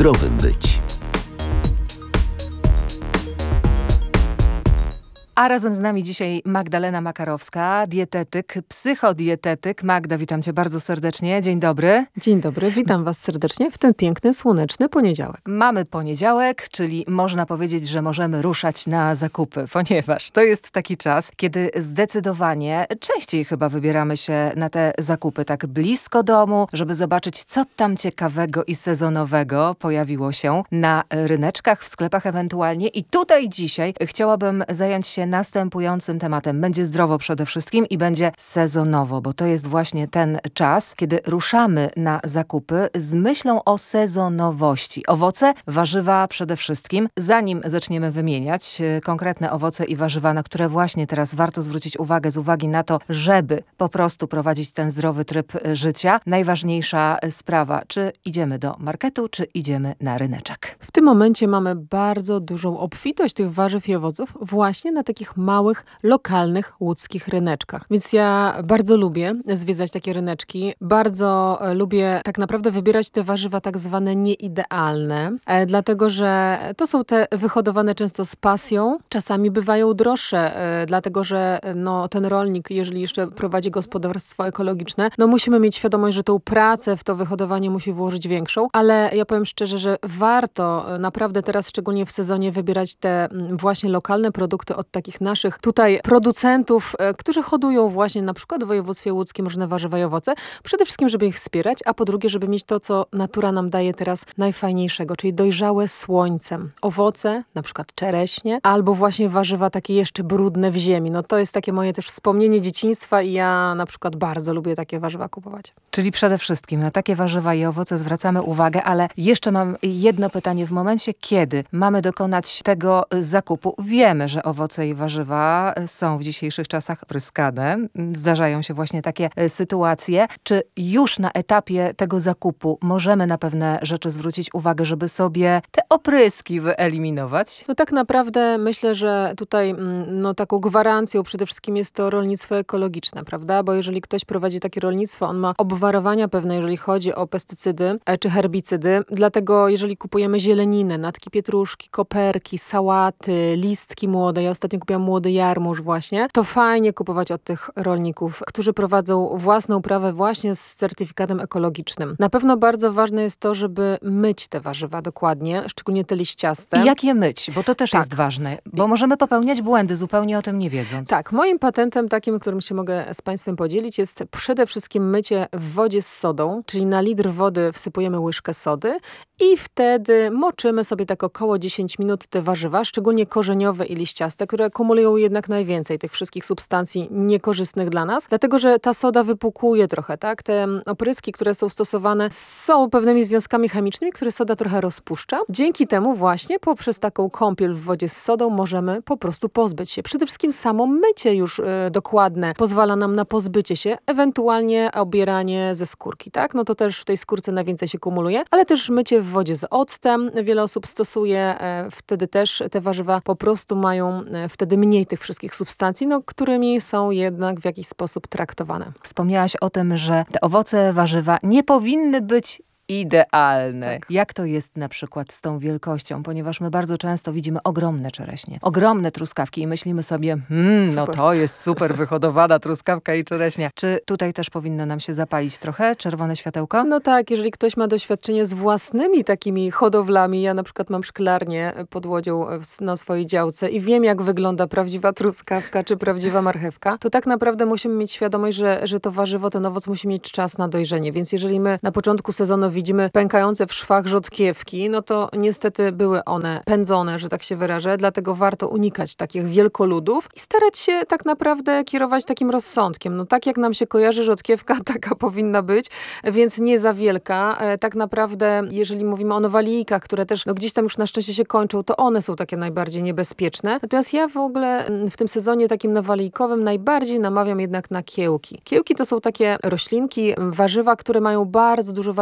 zdrowym być. A razem z nami dzisiaj Magdalena Makarowska, dietetyk, psychodietetyk. Magda, witam cię bardzo serdecznie. Dzień dobry. Dzień dobry, witam was serdecznie w ten piękny, słoneczny poniedziałek. Mamy poniedziałek, czyli można powiedzieć, że możemy ruszać na zakupy, ponieważ to jest taki czas, kiedy zdecydowanie częściej chyba wybieramy się na te zakupy tak blisko domu, żeby zobaczyć, co tam ciekawego i sezonowego pojawiło się na ryneczkach, w sklepach ewentualnie. I tutaj dzisiaj chciałabym zająć się następującym tematem. Będzie zdrowo przede wszystkim i będzie sezonowo, bo to jest właśnie ten czas, kiedy ruszamy na zakupy z myślą o sezonowości. Owoce, warzywa przede wszystkim. Zanim zaczniemy wymieniać konkretne owoce i warzywa, na które właśnie teraz warto zwrócić uwagę z uwagi na to, żeby po prostu prowadzić ten zdrowy tryb życia, najważniejsza sprawa, czy idziemy do marketu, czy idziemy na ryneczek. W tym momencie mamy bardzo dużą obfitość tych warzyw i owoców właśnie na takich małych, lokalnych, łódzkich ryneczkach. Więc ja bardzo lubię zwiedzać takie ryneczki. Bardzo lubię tak naprawdę wybierać te warzywa tak zwane nieidealne, dlatego że to są te wyhodowane często z pasją. Czasami bywają droższe, dlatego że ten rolnik, jeżeli jeszcze prowadzi gospodarstwo ekologiczne, musimy mieć świadomość, że tą pracę w to wyhodowanie musi włożyć większą, ale ja powiem szczerze, że warto naprawdę teraz, szczególnie w sezonie, wybierać te właśnie lokalne produkty od takich naszych tutaj producentów, którzy hodują właśnie na przykład w województwie łódzkim różne warzywa i owoce. Przede wszystkim, żeby ich wspierać, a po drugie, żeby mieć to, co natura nam daje teraz najfajniejszego, czyli dojrzałe słońcem. Owoce, na przykład czereśnie, albo właśnie warzywa takie jeszcze brudne w ziemi. To jest takie moje też wspomnienie dzieciństwa i ja na przykład bardzo lubię takie warzywa kupować. Czyli przede wszystkim na takie warzywa i owoce zwracamy uwagę, ale jeszcze mam jedno pytanie. W momencie, kiedy mamy dokonać tego zakupu, wiemy, że owoce i warzywa są w dzisiejszych czasach pryskane. Zdarzają się właśnie takie sytuacje. Czy już na etapie tego zakupu możemy na pewne rzeczy zwrócić uwagę, żeby sobie te opryski wyeliminować? Tak naprawdę myślę, że tutaj taką gwarancją przede wszystkim jest to rolnictwo ekologiczne, prawda? Bo jeżeli ktoś prowadzi takie rolnictwo, on ma obwarowania pewne, jeżeli chodzi o pestycydy czy herbicydy. Dlatego jeżeli kupujemy zieleninę, natki pietruszki, koperki, sałaty, listki młode, ja ostatnio kupiłam młody jarmuż właśnie, to fajnie kupować od tych rolników, którzy prowadzą własną uprawę właśnie z certyfikatem ekologicznym. Na pewno bardzo ważne jest to, żeby myć te warzywa dokładnie, szczególnie te liściaste. I jak je myć? Bo to też jest ważne, bo możemy popełniać błędy zupełnie o tym nie wiedząc. Tak, moim patentem takim, którym się mogę z Państwem podzielić, jest przede wszystkim mycie w wodzie z sodą, czyli na litr wody wsypujemy łyżkę sody i wtedy moczymy sobie tak około 10 minut te warzywa, szczególnie korzeniowe i liściaste, które kumulują jednak najwięcej tych wszystkich substancji niekorzystnych dla nas, dlatego że ta soda wypukuje trochę, tak? Te opryski, które są stosowane, są pewnymi związkami chemicznymi, które soda trochę rozpuszcza. Dzięki temu właśnie poprzez taką kąpiel w wodzie z sodą możemy po prostu pozbyć się. Przede wszystkim samo mycie już dokładne pozwala nam na pozbycie się, ewentualnie obieranie ze skórki, tak? To też w tej skórce najwięcej się kumuluje, ale też mycie w wodzie z octem wiele osób stosuje, wtedy też te warzywa po prostu mają wtedy mniej tych wszystkich substancji, którymi są jednak w jakiś sposób traktowane. Wspomniałaś o tym, że te owoce, warzywa nie powinny być idealne. Tak. Jak to jest na przykład z tą wielkością? Ponieważ my bardzo często widzimy ogromne czereśnie, ogromne truskawki i myślimy sobie, to jest super wyhodowana truskawka i czereśnia. Czy tutaj też powinno nam się zapalić trochę czerwone światełko? Tak, jeżeli ktoś ma doświadczenie z własnymi takimi hodowlami, ja na przykład mam szklarnię pod Łodzią na swojej działce i wiem, jak wygląda prawdziwa truskawka czy prawdziwa marchewka, to tak naprawdę musimy mieć świadomość, że to warzywo, ten owoc musi mieć czas na dojrzenie. Więc jeżeli my na początku sezonu widzimy pękające w szwach rzodkiewki, to niestety były one pędzone, że tak się wyrażę, dlatego warto unikać takich wielkoludów i starać się tak naprawdę kierować takim rozsądkiem. Tak jak nam się kojarzy rzodkiewka, taka powinna być, więc nie za wielka. Tak naprawdę, jeżeli mówimy o nowalijkach, które też gdzieś tam już na szczęście się kończą, to one są takie najbardziej niebezpieczne. Natomiast ja w ogóle w tym sezonie takim nowalijkowym najbardziej namawiam jednak na kiełki. Kiełki to są takie roślinki, warzywa, które mają bardzo dużo wartości odżywczych,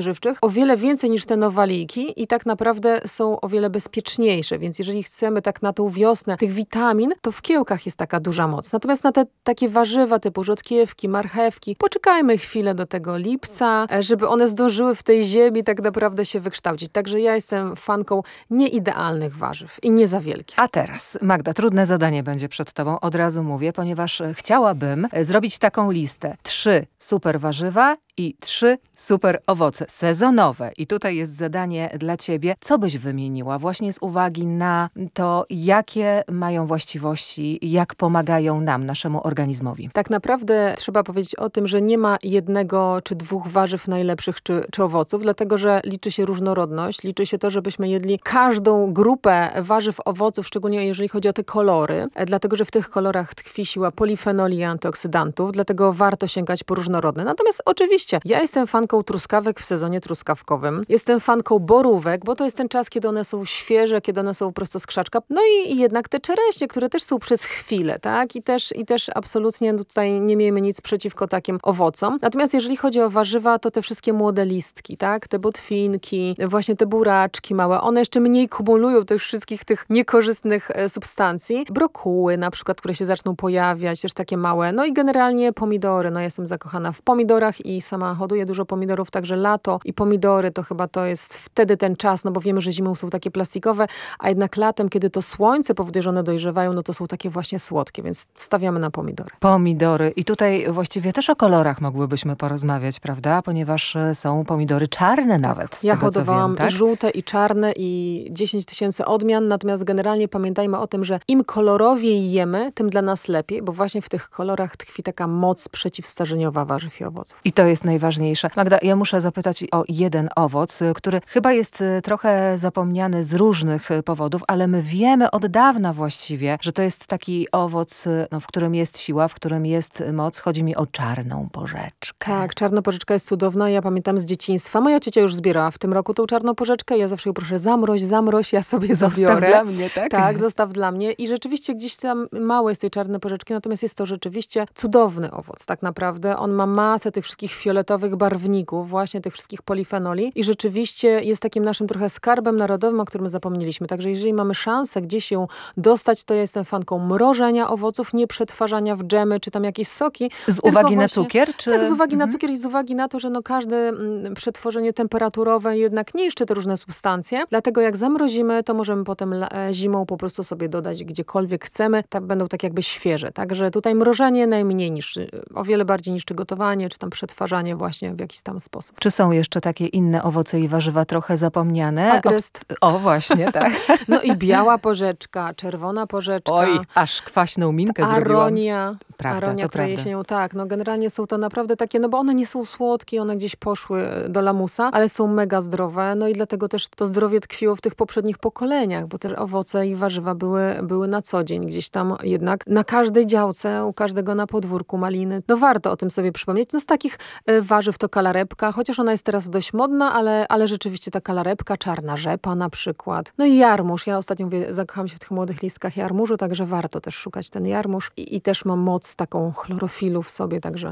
spożywczych o wiele więcej niż te nowaliki i tak naprawdę są o wiele bezpieczniejsze, więc jeżeli chcemy tak na tą wiosnę tych witamin, to w kiełkach jest taka duża moc. Natomiast na te takie warzywa typu rzodkiewki, marchewki, poczekajmy chwilę do tego lipca, żeby one zdążyły w tej ziemi tak naprawdę się wykształcić. Także ja jestem fanką nieidealnych warzyw i nie za wielkich. A teraz, Magda, trudne zadanie będzie przed tobą, od razu mówię, ponieważ chciałabym zrobić taką listę. 3 super warzywa i 3 super owoce sezonowe. I tutaj jest zadanie dla ciebie. Co byś wymieniła właśnie z uwagi na to, jakie mają właściwości, jak pomagają nam, naszemu organizmowi? Tak naprawdę trzeba powiedzieć o tym, że nie ma jednego czy 2 warzyw najlepszych czy owoców, dlatego że liczy się różnorodność, liczy się to, żebyśmy jedli każdą grupę warzyw, owoców, szczególnie jeżeli chodzi o te kolory, dlatego że w tych kolorach tkwi siła polifenoli i antyoksydantów, dlatego warto sięgać po różnorodne. Natomiast oczywiście ja jestem fanką truskawek w sezonie truskawkowym. Jestem fanką borówek, bo to jest ten czas, kiedy one są świeże, kiedy one są prosto z krzaczka. No i jednak te czereśnie, które też są przez chwilę, tak? I też absolutnie tutaj nie miejmy nic przeciwko takim owocom. Natomiast jeżeli chodzi o warzywa, to te wszystkie młode listki, tak? Te botwinki, właśnie te buraczki małe, one jeszcze mniej kumulują tych wszystkich tych niekorzystnych substancji. Brokuły na przykład, które się zaczną pojawiać, też takie małe. No i generalnie pomidory. No jestem zakochana w pomidorach i sama hoduję dużo pomidorów, także lato i pomidory to chyba to jest wtedy ten czas, no bo wiemy, że zimą są takie plastikowe, a jednak latem, kiedy to słońce powoduje, że one dojrzewają, no to są takie właśnie słodkie, więc stawiamy na pomidory. Pomidory. I tutaj właściwie też o kolorach mogłybyśmy porozmawiać, prawda? Ponieważ są pomidory czarne nawet. Tak. Ja hodowałam żółte i czarne i 10 000 odmian, natomiast generalnie pamiętajmy o tym, że im kolorowiej jemy, tym dla nas lepiej, bo właśnie w tych kolorach tkwi taka moc przeciwstarzeniowa warzyw i owoców. I to jest najważniejsze. Magda, ja muszę zapytać o jeden owoc, który chyba jest trochę zapomniany z różnych powodów, ale my wiemy od dawna właściwie, że to jest taki owoc, w którym jest siła, w którym jest moc. Chodzi mi o czarną porzeczkę. Tak, czarna porzeczka jest cudowna. Ja pamiętam z dzieciństwa. Moja ciocia już zbierała w tym roku tą czarną porzeczkę. Ja zawsze ją proszę, zamroź, ja sobie zabiorę. Zostaw dla mnie, tak? Tak, zostaw dla mnie. I rzeczywiście gdzieś tam mało jest tej czarnej porzeczki, natomiast jest to rzeczywiście cudowny owoc, tak naprawdę. On ma masę tych wszystkich fioletowych barwników, właśnie tych wszystkich polifenoli i rzeczywiście jest takim naszym trochę skarbem narodowym, o którym zapomnieliśmy. Także jeżeli mamy szansę gdzieś ją dostać, to ja jestem fanką mrożenia owoców, nie przetwarzania w dżemy, czy tam jakieś soki. Z uwagi na cukier? Czy... Tak, z uwagi na cukier i z uwagi na to, że każde przetworzenie temperaturowe jednak niszczy te różne substancje. Dlatego jak zamrozimy, to możemy potem zimą po prostu sobie dodać gdziekolwiek chcemy. Tak będą tak jakby świeże. Także tutaj mrożenie najmniej niszczy, o wiele bardziej niszczy gotowanie, czy tam przetwarzanie właśnie w jakiś tam sposób. Czy są jeszcze takie inne owoce i warzywa trochę zapomniane? Agrest. O, właśnie, tak. No i biała porzeczka, czerwona porzeczka. Oj, aż kwaśną minkę zrobiłam. Aronia, która jesienią, tak. No generalnie są to naprawdę takie, no bo one nie są słodkie, one gdzieś poszły do lamusa, ale są mega zdrowe. No i dlatego też to zdrowie tkwiło w tych poprzednich pokoleniach, bo te owoce i warzywa były na co dzień gdzieś tam jednak na każdej działce, u każdego na podwórku maliny. No warto o tym sobie przypomnieć. No z takich warzyw to kalarepka, chociaż ona jest teraz dość modna, ale rzeczywiście ta kalarepka, czarna rzepa na przykład. No i jarmuż. Ja ostatnio zakochałam się w tych młodych listkach jarmużu, także warto też szukać ten jarmuż i też ma moc taką chlorofilu w sobie, także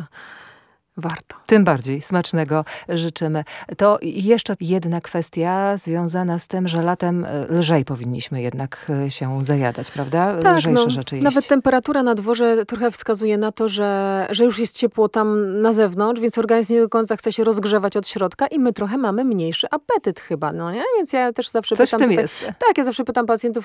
warto. Tym bardziej smacznego życzymy. To jeszcze jedna kwestia związana z tym, że latem lżej powinniśmy jednak się zajadać, prawda? Tak, lżejsze rzeczy jeść. Nawet temperatura na dworze trochę wskazuje na to, że już jest ciepło tam na zewnątrz, więc organizm nie do końca chce się rozgrzewać od środka i my trochę mamy mniejszy apetyt chyba, no nie? Więc ja też zawsze Coś pytam... w tym jest. Tak, ja zawsze pytam pacjentów,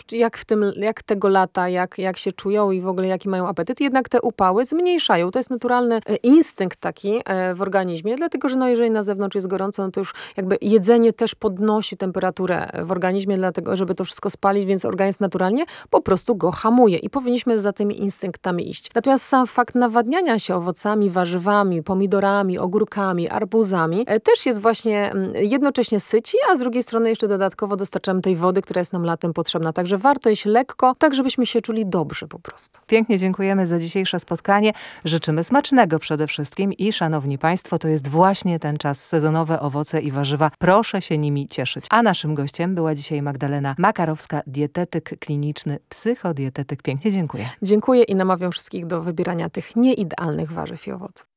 jak tego lata, jak się czują i w ogóle jaki mają apetyt. Jednak te upały zmniejszają. To jest naturalny instynkt taki w organizmie, dlatego że jeżeli na zewnątrz jest gorąco, no to już jakby jedzenie też podnosi temperaturę w organizmie, dlatego żeby to wszystko spalić, więc organizm naturalnie po prostu go hamuje i powinniśmy za tymi instynktami iść. Natomiast sam fakt nawadniania się owocami, warzywami, pomidorami, ogórkami, arbuzami też jest właśnie jednocześnie syci, a z drugiej strony jeszcze dodatkowo dostarczamy tej wody, która jest nam latem potrzebna. Także warto iść lekko, tak żebyśmy się czuli dobrze po prostu. Pięknie dziękujemy za dzisiejsze spotkanie. Życzymy smacznego przede wszystkim i szanowni Państwo, to jest właśnie ten czas, sezonowe owoce i warzywa. Proszę się nimi cieszyć. A naszym gościem była dzisiaj Magdalena Makarowska, dietetyk kliniczny, psychodietetyk. Pięknie dziękuję. Dziękuję i namawiam wszystkich do wybierania tych nieidealnych warzyw i owoców.